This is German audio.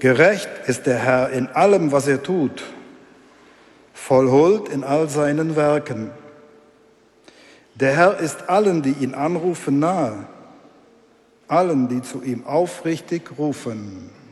Gerecht ist der Herr in allem, was er tut, voll Huld in all seinen Werken. Der Herr ist allen, die ihn anrufen, nahe, allen, die zu ihm aufrichtig rufen.